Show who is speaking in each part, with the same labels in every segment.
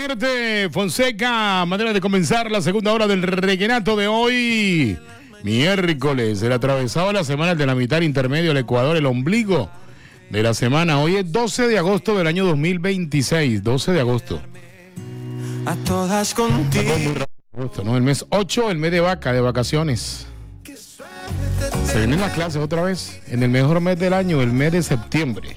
Speaker 1: Fonseca, manera de comenzar la segunda hora del reguenato de hoy. Miércoles, el atravesado de la semana de la mitad intermedio, el Ecuador, el ombligo de la semana. Hoy es 12 de agosto del año 2026, 12 de agosto.
Speaker 2: A todas contigo.
Speaker 1: ¿No? El mes 8, el mes de vaca, de vacaciones. Se vienen las clases otra vez, en el mejor mes del año, el mes de septiembre.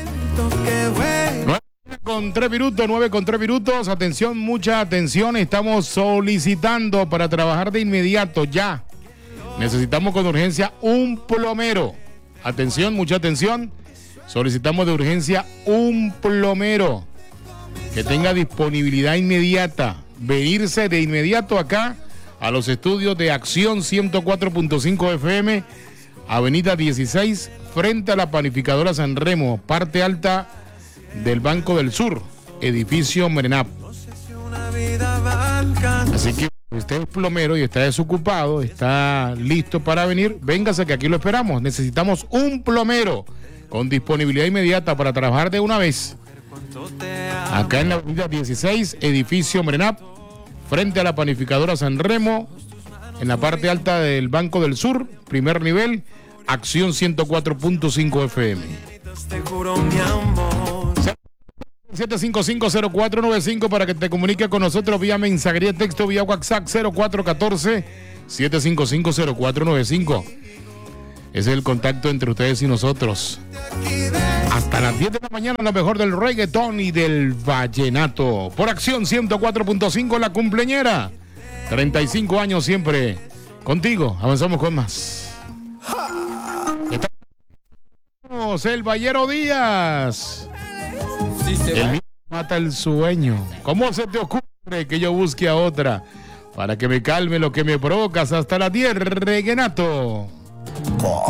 Speaker 1: 9 con 3 minutos, atención, mucha atención, estamos solicitando para trabajar de inmediato, ya. Necesitamos con urgencia un plomero. Atención, mucha atención, solicitamos de urgencia un plomero que tenga disponibilidad inmediata, venirse de inmediato acá a los estudios de Acción 104.5 FM, Avenida 16, frente a la panificadora San Remo, parte alta del Banco del Sur, edificio Merenap. Así que usted es plomero y está desocupado, está listo para venir, véngase que aquí lo esperamos. Necesitamos un plomero con disponibilidad inmediata para trabajar de una vez. Acá en la avenida 16, edificio Merenap, frente a la panificadora San Remo, en la parte alta del Banco del Sur, primer nivel, Acción 104.5 FM. 755-0495 para que te comunique con nosotros vía mensajería, texto, vía WhatsApp 0414-755-0495. Ese es el contacto entre ustedes y nosotros. Hasta las 10 de la mañana, lo mejor del reggaetón y del vallenato. Por Acción 104.5, la cumpleañera. 35 años siempre contigo. Avanzamos con más. El Ballero Díaz. El mío mata el sueño. ¿Cómo se te ocurre que yo busque a otra para que me calme lo que me provocas? Hasta las 10, reguenato.